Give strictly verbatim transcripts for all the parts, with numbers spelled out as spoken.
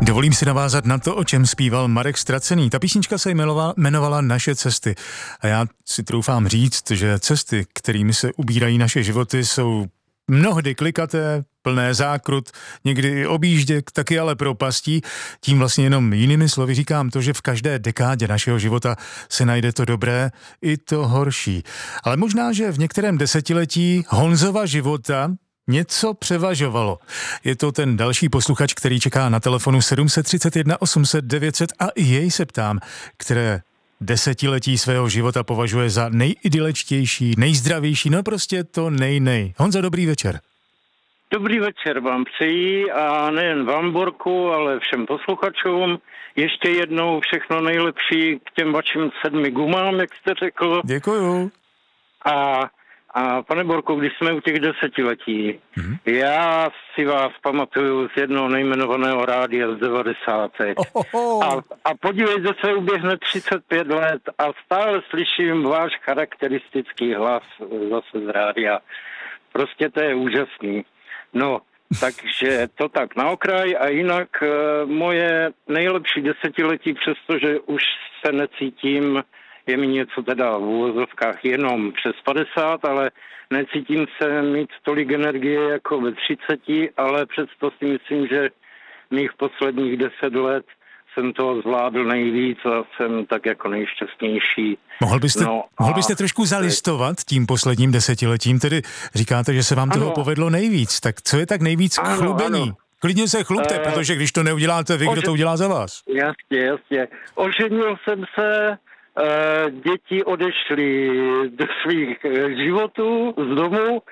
Dovolím si navázat na to, o čem zpíval Marek Ztracený. Ta písnička se jmenovala, jmenovala Naše cesty. A já si troufám říct, že cesty, kterými se ubírají naše životy, jsou mnohdy klikaté, plné zákrut, někdy i objížděk, taky ale propastí. Tím vlastně jenom jinými slovy říkám to, že v každé dekádě našeho života se najde to dobré i to horší. Ale možná, že v některém desetiletí Honzova života něco převažovalo. Je to ten další posluchač, který čeká na telefonu sedm set třicet jedna osm set devět set a i jej se ptám, které desetiletí svého života považuje za nejidylečtější, nejzdravější, no prostě to nej-nej. Honzo, dobrý večer. Dobrý večer vám přeji a nejen vám, Borku, ale všem posluchačům. Ještě jednou všechno nejlepší k těm vašim sedmi gumám, jak jste řekl. Děkuju. A A pane Borku, když jsme u těch desetiletí, mm-hmm. já si vás pamatuju z jednoho nejmenovaného rádia z devadesátek. Oh, oh, oh. A, a podívejte se, uběhne třicet pět let a stále slyším váš charakteristický hlas zase z rádia. Prostě to je úžasný. No, takže to tak na okraj a jinak moje nejlepší desetiletí, přestože už se necítím, je mi něco teda v úvozovkách jenom přes padesát, ale necítím se mít tolik energie jako ve třiceti, ale přesto si myslím, že mých posledních deset let jsem toho zvládl nejvíc a jsem tak jako nejšťastnější. Mohl byste, no mohl byste trošku zalistovat tím posledním desetiletím, tedy říkáte, že se vám ano. toho povedlo nejvíc, tak co je tak nejvíc k chlubení? Ano. Klidně se chlubte, uh, protože když to neuděláte vy, ože... kdo to udělá za vás? Jasně, jasně. Oženil jsem se, Uh, děti odešly do svých životů z domu, uh,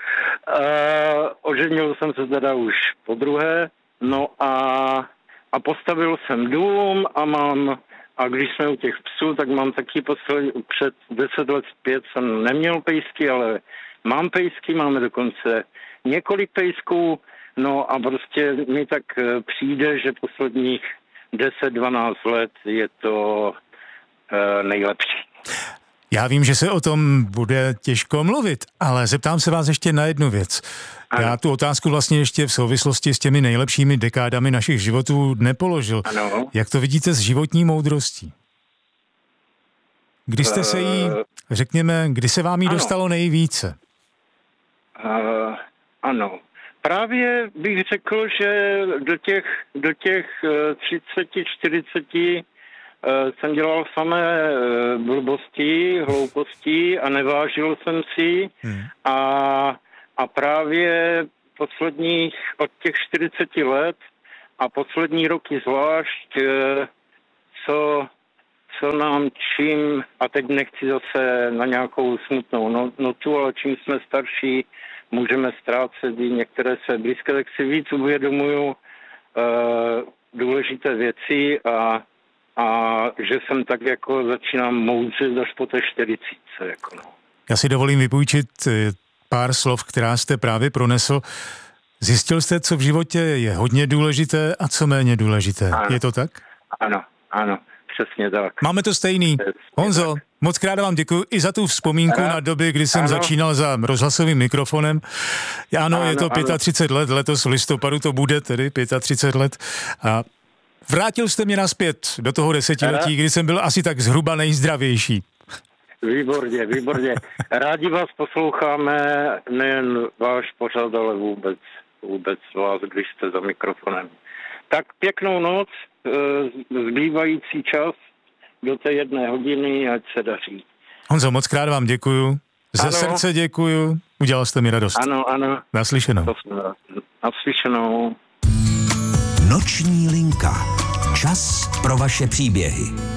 oženil jsem se teda už po druhé, no a, a postavil jsem dům a mám, a když jsme u těch psů, tak mám taky posled, před deset let zpět jsem neměl pejsky, ale mám pejsky, máme dokonce několik pejsků, no a prostě mi tak přijde, že posledních deset dvanáct let je to nejlepší. Já vím, že se o tom bude těžko mluvit, ale zeptám se vás ještě na jednu věc. Ano. Já tu otázku vlastně ještě v souvislosti s těmi nejlepšími dekádami našich životů nepoložil. Ano. Jak to vidíte s životní moudrostí? Kdy jste se jí, řekněme, kdy se vám jí ano. dostalo nejvíce? Uh, ano. Právě bych řekl, že do těch, do těch třicet čtyřicet jsem dělal samé blbosti, hlouposti a nevážil jsem si hmm. a, a právě posledních od těch čtyřiceti let a poslední roky zvlášť, co, co nám čím, a teď nechci zase na nějakou smutnou notu, ale čím jsme starší, můžeme ztrácet i některé své blízké, tak si víc uvědomuju uh, důležité věci a a že jsem tak jako začínám moudřit až po té čtyřicítce. Jako no. Já si dovolím vypůjčit pár slov, která jste právě pronesl. Zjistil jste, co v životě je hodně důležité a co méně důležité. Ano. Je to tak? Ano, ano, přesně tak. Máme to stejný. Přesně Honzo, tak. Moc krát vám děkuji i za tu vzpomínku ano. na doby, kdy jsem ano. začínal za rozhlasovým mikrofonem. Ano, ano je to třicet pět let, letos v listopadu to bude tedy třicet pět let. A vrátil jste mě nazpět do toho desetiletí, kdy jsem byl asi tak zhruba nejzdravější. Výborně, výborně. Rádi vás posloucháme, nejen váš pořad, ale vůbec, vůbec vás, když jste za mikrofonem. Tak pěknou noc, zbývající čas do té jedné hodiny, ať se daří. Honzo, moc krát vám děkuju. Ze ano. srdce děkuju. Udělal jste mi radost. Ano, ano. Naslyšenou. Naslyšenou. Noční linka. Čas pro vaše příběhy.